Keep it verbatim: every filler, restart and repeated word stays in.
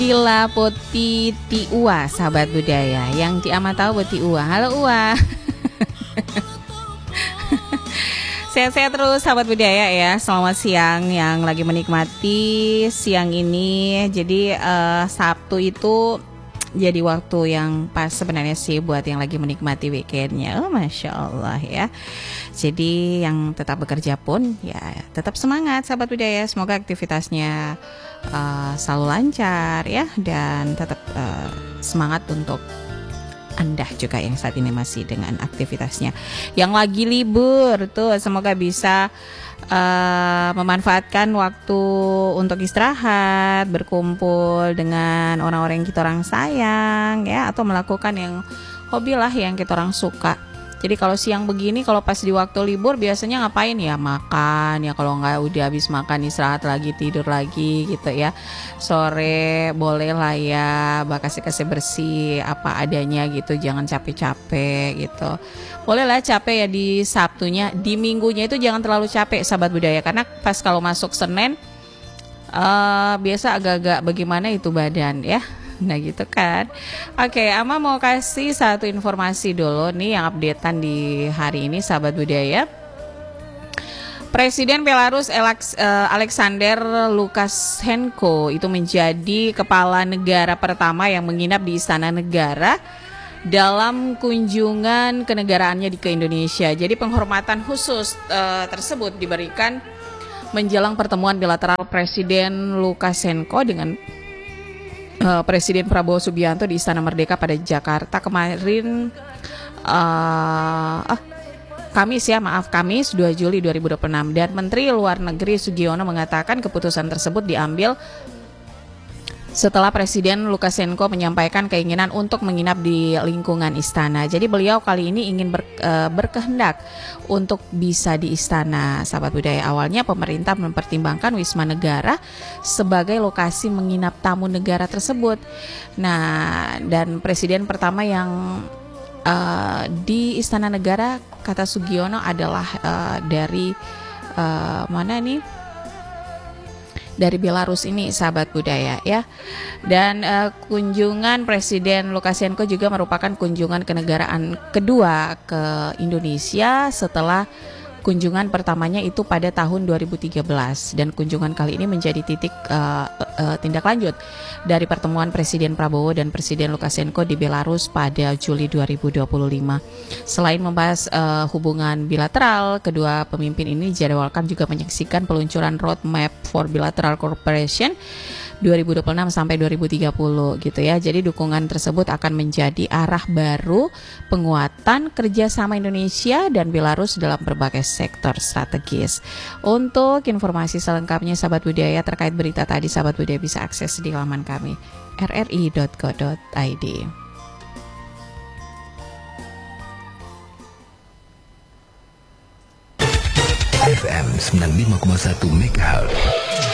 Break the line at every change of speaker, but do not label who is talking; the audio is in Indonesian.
Ila Poti Ti Ua, sahabat budaya yang Ci Ama tahu Poti Ua. Halo Ua. Sehat-sehat terus sahabat budaya ya. Selamat siang yang lagi menikmati siang ini. Jadi uh, Sabtu itu jadi waktu yang pas sebenarnya sih buat yang lagi menikmati weekendnya. Oh, Masya Allah ya. Jadi yang tetap bekerja pun ya tetap semangat sahabat budaya. Semoga aktivitasnya uh, selalu lancar ya. Dan tetap uh, semangat untuk Anda juga yang saat ini masih dengan aktivitasnya. Yang lagi libur tuh semoga bisa uh, memanfaatkan waktu untuk istirahat, berkumpul dengan orang-orang yang kita orang sayang ya, atau melakukan yang hobi lah yang kita orang suka. Jadi kalau siang begini, kalau pas di waktu libur biasanya ngapain ya? Makan ya, kalau nggak udah habis makan istirahat lagi, tidur lagi gitu ya. Sore boleh lah ya, bakasih-kasih bersih apa adanya gitu, jangan capek-capek gitu. Boleh lah capek ya di Sabtunya, di Minggunya itu jangan terlalu capek sahabat budaya, karena pas kalau masuk Senin uh, biasa agak-agak bagaimana itu badan ya. Nah gitu kan. Oke, Ama mau kasih satu informasi dulu nih yang updatean di hari ini sahabat budaya. Presiden Belarus Alexander Lukashenko itu menjadi kepala negara pertama yang menginap di Istana Negara dalam kunjungan kenegaraannya di ke Indonesia. Jadi penghormatan khusus uh, tersebut diberikan menjelang pertemuan bilateral Presiden Lukashenko dengan Uh, Presiden Prabowo Subianto di Istana Merdeka pada Jakarta kemarin uh, ah, Kamis ya maaf Kamis dua Juli dua ribu dua puluh enam. Dan Menteri Luar Negeri Sugiono mengatakan keputusan tersebut diambil setelah Presiden Lukashenko menyampaikan keinginan untuk menginap di lingkungan istana. Jadi beliau kali ini ingin ber, uh, berkehendak untuk bisa di istana sahabat budaya. Awalnya pemerintah mempertimbangkan Wisma Negara sebagai lokasi menginap tamu negara tersebut. Nah, dan presiden pertama yang uh, di Istana Negara kata Sugiono adalah uh, dari uh, mana nih? Dari Belarus ini sahabat budaya ya. Dan uh, kunjungan Presiden Lukashenko juga merupakan kunjungan kenegaraan kedua ke Indonesia setelah kunjungan pertamanya itu pada tahun dua ribu tiga belas. Dan kunjungan kali ini menjadi titik uh, uh, tindak lanjut dari pertemuan Presiden Prabowo dan Presiden Lukashenko di Belarus pada Juli dua ribu dua puluh lima. Selain membahas uh, hubungan bilateral, kedua pemimpin ini dijadwalkan juga menyaksikan peluncuran roadmap for bilateral cooperation dua ribu dua puluh enam sampai dua ribu tiga puluh gitu ya. Jadi dukungan tersebut akan menjadi arah baru penguatan kerjasama Indonesia dan Belarus dalam berbagai sektor strategis. Untuk informasi selengkapnya sahabat budaya terkait berita tadi, sahabat budaya bisa akses di laman kami r r i dot co dot i d.
F M sembilan puluh lima koma satu MHz